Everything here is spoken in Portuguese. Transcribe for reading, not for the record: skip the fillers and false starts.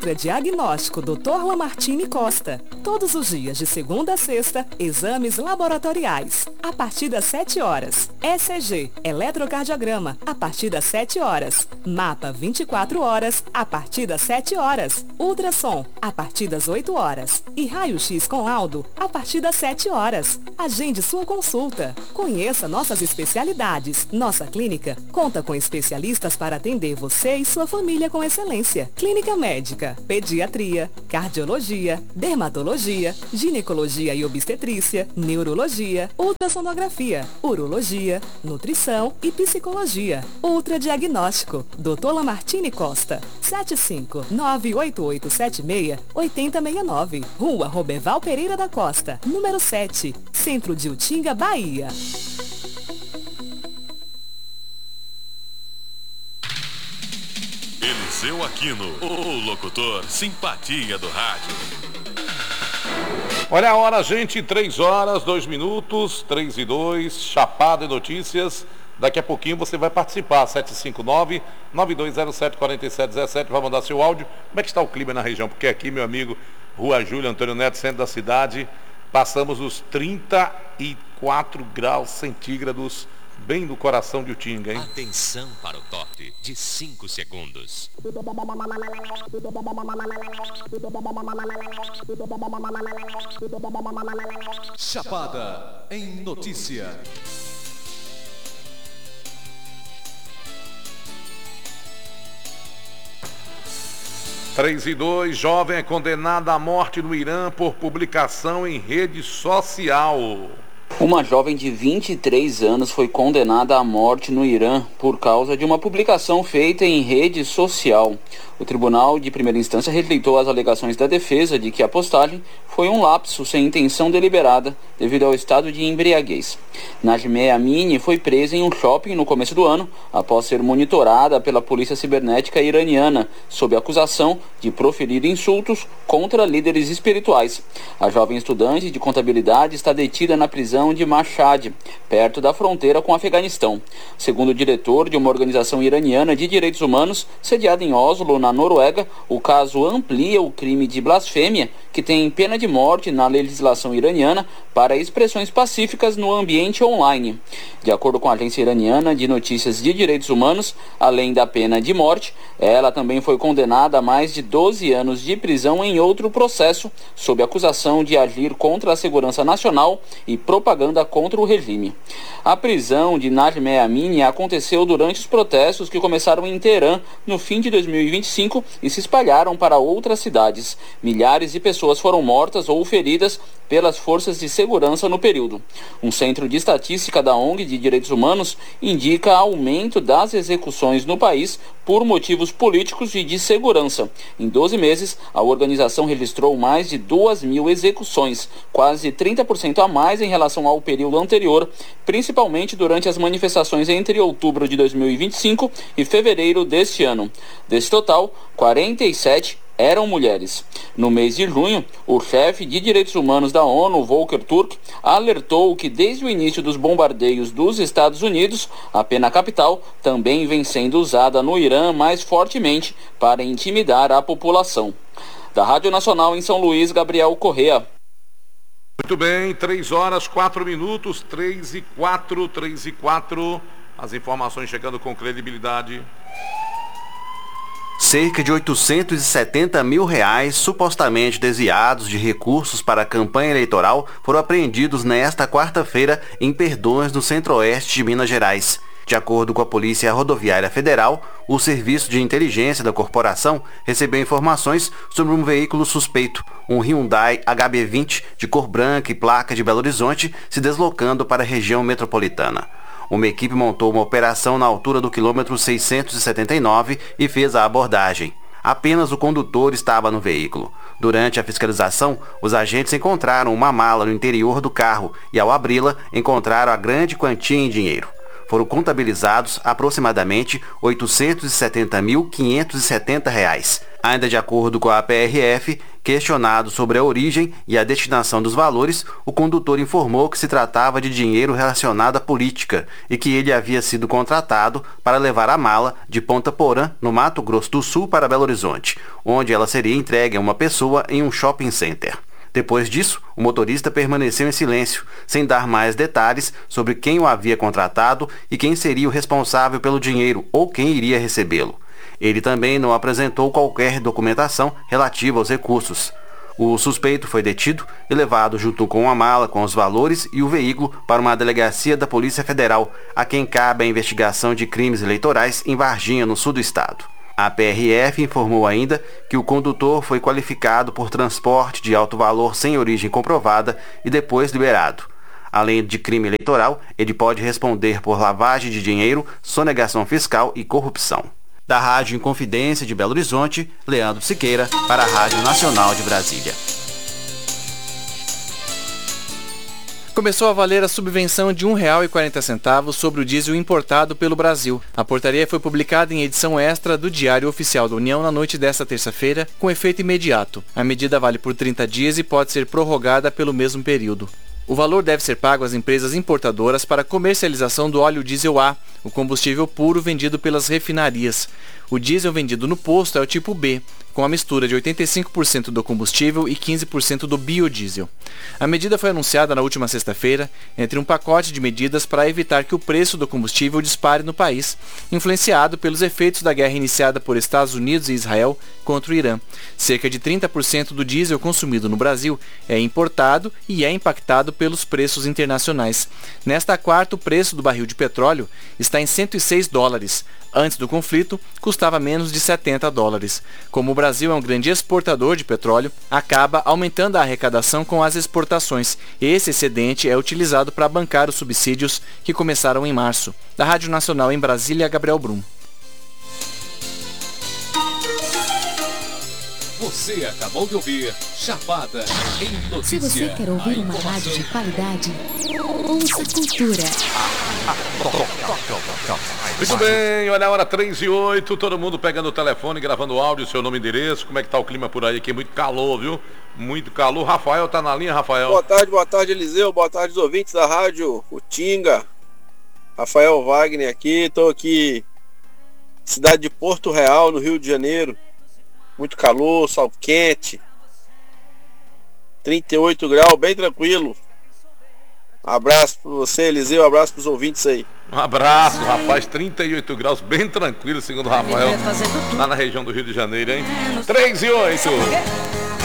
Ultra Diagnóstico Dr. Lamartine Costa. Todos os dias de segunda a sexta, exames laboratoriais. A partir das 7 horas. ECG, eletrocardiograma, a partir das 7 horas. Mapa 24 horas, a partir das 7 horas. Ultrassom, a partir das 8 horas. E raio-x com laudo, a partir das 7 horas. Agende sua consulta. Conheça nossas especialidades. Nossa clínica conta com especialistas para atender você e sua família com excelência. Clínica médica, pediatria, cardiologia, dermatologia, ginecologia e obstetrícia, neurologia, ultrassonografia, urologia, nutrição e psicologia. Ultradiagnóstico, Dr. Lamartine Costa, 7598876-8069, Rua Roberval Pereira da Costa, número 7, Centro de Utinga, Bahia. Eliseu Aquino, o locutor simpatia do rádio. Olha a hora, gente, 3 horas, 2 minutos, 3 e 2, Chapada e Notícias. Daqui a pouquinho você vai participar, 759-9207-4717, vai mandar seu áudio. Como é que está o clima na região? Porque aqui, meu amigo, Rua Júlio Antônio Neto, centro da cidade, passamos os 34 graus centígrados, bem no coração de Utinga, hein? Atenção para o top de 5 segundos. Chapada em notícia. Três e 2, jovem é condenada à morte no Irã por publicação em rede social. Uma jovem de 23 anos foi condenada à morte no Irã por causa de uma publicação feita em rede social. O tribunal de primeira instância rejeitou as alegações da defesa de que a postagem foi um lapso sem intenção deliberada devido ao estado de embriaguez. Najmeh Amini foi presa em um shopping no começo do ano após ser monitorada pela polícia cibernética iraniana sob acusação de proferir insultos contra líderes espirituais. A jovem estudante de contabilidade está detida na prisão de Mashhad, perto da fronteira com o Afeganistão. Segundo o diretor de uma organização iraniana de direitos humanos sediada em Oslo, na Noruega, o caso amplia o crime de blasfêmia, que tem pena de morte na legislação iraniana, para expressões pacíficas no ambiente online. De acordo com a agência iraniana de notícias de direitos humanos, além da pena de morte, ela também foi condenada a mais de 12 anos de prisão em outro processo, sob acusação de agir contra a segurança nacional e propaganda contra o regime. A prisão de Najmeh Amini aconteceu durante os protestos que começaram em Teherã no fim de 2025 e se espalharam para outras cidades. Milhares de pessoas foram mortas ou feridas pelas forças de segurança no período. Um centro de estatística da ONG de Direitos Humanos indica aumento das execuções no país por motivos políticos e de segurança. Em 12 meses, a organização registrou mais de 2.000 execuções, quase 30% a mais em relação ao período anterior, principalmente durante as manifestações entre outubro de 2025 e fevereiro deste ano. Desse total, 47 eram mulheres. No mês de junho, o chefe de direitos humanos da ONU, Volker Turk, alertou que desde o início dos bombardeios dos Estados Unidos, a pena capital também vem sendo usada no Irã mais fortemente para intimidar a população. Da Rádio Nacional em São Luís, Gabriel Correa. Muito bem, 3 horas, 4 minutos, 3 e 4, 3 e 4. As informações chegando com credibilidade. Cerca de R$870 mil supostamente desviados de recursos para a campanha eleitoral foram apreendidos nesta quarta-feira em Perdões, no centro-oeste de Minas Gerais. De acordo com a Polícia Rodoviária Federal, o Serviço de Inteligência da corporação recebeu informações sobre um veículo suspeito, um Hyundai HB20 de cor branca e placa de Belo Horizonte, se deslocando para a região metropolitana. Uma equipe montou uma operação na altura do quilômetro 679 e fez a abordagem. Apenas o condutor estava no veículo. Durante a fiscalização, os agentes encontraram uma mala no interior do carro e, ao abri-la, encontraram a grande quantia em dinheiro. foram contabilizados aproximadamente R$ 870.570. Ainda de acordo com a PRF, questionado sobre a origem e a destinação dos valores, o condutor informou que se tratava de dinheiro relacionado à política e que ele havia sido contratado para levar a mala de Ponta Porã, no Mato Grosso do Sul, para Belo Horizonte, onde ela seria entregue a uma pessoa em um shopping center. Depois disso, o motorista permaneceu em silêncio, sem dar mais detalhes sobre quem o havia contratado e quem seria o responsável pelo dinheiro ou quem iria recebê-lo. Ele também não apresentou qualquer documentação relativa aos recursos. O suspeito foi detido e levado junto com a mala com os valores e o veículo para uma delegacia da Polícia Federal, a quem cabe a investigação de crimes eleitorais em Varginha, no sul do estado. A PRF informou ainda que o condutor foi qualificado por transporte de alto valor sem origem comprovada e depois liberado. Além de crime eleitoral, ele pode responder por lavagem de dinheiro, sonegação fiscal e corrupção. Da Rádio Inconfidência de Belo Horizonte, Leandro Siqueira, para a Rádio Nacional de Brasília. Começou a valer a subvenção de R$ 1,40 sobre o diesel importado pelo Brasil. A portaria foi publicada em edição extra do Diário Oficial da União na noite desta terça-feira, com efeito imediato. A medida vale por 30 dias e pode ser prorrogada pelo mesmo período. O valor deve ser pago às empresas importadoras para comercialização do óleo diesel A, o combustível puro vendido pelas refinarias. O diesel vendido no posto é o tipo B, com a mistura de 85% do combustível e 15% do biodiesel. A medida foi anunciada na última sexta-feira, entre um pacote de medidas para evitar que o preço do combustível dispare no país, influenciado pelos efeitos da guerra iniciada por Estados Unidos e Israel contra o Irã. Cerca de 30% do diesel consumido no Brasil é importado e é impactado pelos preços internacionais. Nesta quarta, o preço do barril de petróleo está em $106. Antes do conflito, custava menos de $70. Como o Brasil é um grande exportador de petróleo, acaba aumentando a arrecadação com as exportações. Esse excedente é utilizado para bancar os subsídios que começaram em março. Da Rádio Nacional em Brasília, Gabriel Brum. Você acabou de ouvir Chapada em Notícia. Se você quer ouvir uma rádio de qualidade, ouça Cultura. Muito bem, olha a hora 3:08, todo mundo pegando o telefone, gravando áudio, seu nome e endereço. Como é que tá o clima por aí? Aqui é muito calor, viu? Muito calor. Rafael tá na linha, Rafael? Boa tarde, Eliseu. Boa tarde, os ouvintes da rádio Utinga. Rafael Wagner aqui, tô aqui, cidade de Porto Real, no Rio de Janeiro. Muito calor, sol quente, 38 graus, bem tranquilo. Abraço para você, Eliseu, abraço para os ouvintes aí. Um abraço, rapaz, 38 graus, bem tranquilo, segundo o Rafael, lá na região do Rio de Janeiro, hein? 3:08.